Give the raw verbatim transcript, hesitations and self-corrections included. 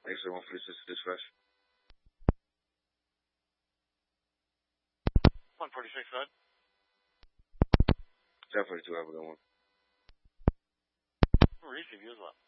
Thanks everyone for this dispatch. one forty-six, go ahead. seven forty-two, have a good one. Receive you as well.